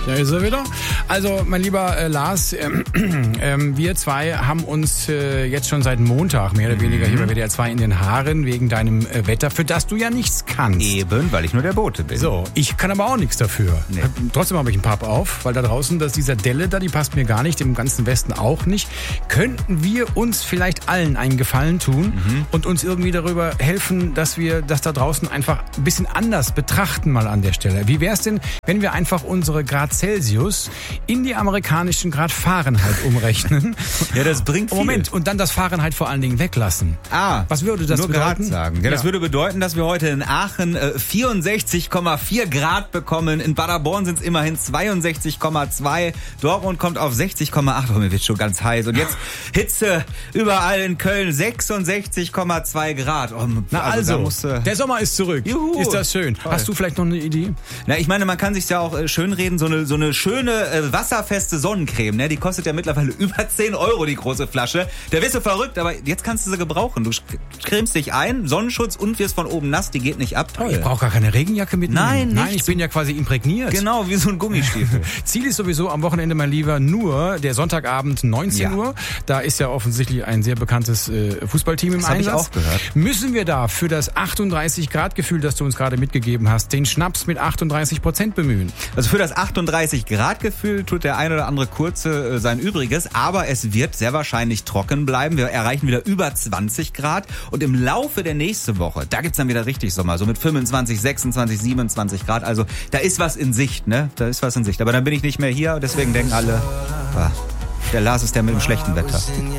Da ist er wieder. Also, mein lieber Lars, wir zwei haben uns jetzt schon seit Montag mehr oder weniger hier bei WDR 2 in den Haaren wegen deinem Wetter, für das du ja nichts kannst. Eben, weil ich nur der Bote bin. So, ich kann aber auch nichts dafür. Nee. Trotzdem habe ich einen Papp auf, weil da draußen, dieser Delle da, die passt mir gar nicht, im ganzen Westen auch nicht. Könnten wir uns vielleicht allen einen Gefallen tun und uns irgendwie darüber helfen, dass wir das da draußen einfach ein bisschen anders betrachten mal an der Stelle? Wie wäre es denn, wenn wir einfach unsere Grad Celsius in die amerikanischen Grad Fahrenheit umrechnen? Ja, das bringt viel. Moment, und dann das Fahrenheit vor allen Dingen weglassen. Was würde das bedeuten? Grad sagen. Ja, das würde bedeuten, dass wir heute in Aachen 64,4 Grad bekommen. In Paderborn sind es immerhin 62,2. Dortmund kommt auf 60,8. Oh, mir wird schon ganz heiß. Und jetzt Hitze überall in Köln 66,2 Grad. Oh, der Sommer ist zurück. Juhu. Ist das schön. Toll. Hast du vielleicht noch eine Idee? Na, ich meine, man kann sich ja auch schönreden. So eine schöne wasserfeste Sonnencreme. Ne? Die kostet ja mittlerweile über 10 Euro die große Flasche. Da wirst du verrückt, aber jetzt kannst du sie gebrauchen. Du cremst dich ein, Sonnenschutz und wirst von oben nass. Die geht nicht ab. Toll. Ich brauche gar keine Regenjacke mitnehmen. Nein, ich bin ja quasi imprägniert. Genau, wie so ein Gummistiefel. Ziel ist sowieso am Wochenende, mein Lieber, nur der Sonntagabend 19 Uhr. Da ist ja offensichtlich ein sehr bekanntes Fußballteam im Einsatz. Das habe ich auch gehört. Müssen wir da für das 38-Grad-Gefühl, das du uns gerade mitgegeben hast, den Schnaps mit 38% bemühen? Also für das 38-Grad-Gefühl tut der ein oder andere Kurze sein Übriges, aber es wird sehr wahrscheinlich trocken bleiben. Wir erreichen wieder über 20 Grad und im Laufe der nächsten Woche, da gibt's dann wieder richtig Sommer, so mit 25, 26, 27 Grad. Also da ist was in Sicht, ne? Da ist was in Sicht. Aber dann bin ich nicht mehr hier, deswegen denken alle, der Lars ist der mit dem schlechten Wetter.